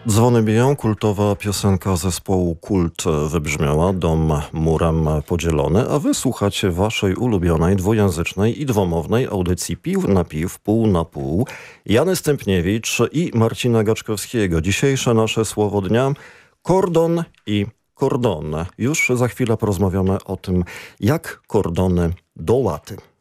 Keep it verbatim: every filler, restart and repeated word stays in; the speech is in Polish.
Dzwony biją, kultowa piosenka zespołu Kult wybrzmiała, dom murem podzielony, a wy słuchacie waszej ulubionej dwujęzycznej i dwomownej audycji Pił na Piw, pół na pół. Jany Stępniewicz i Marcina Gaczkowskiego. Dzisiejsze nasze słowo dnia: kordon i kordon. Już za chwilę porozmawiamy o tym, jak kordony do łaty.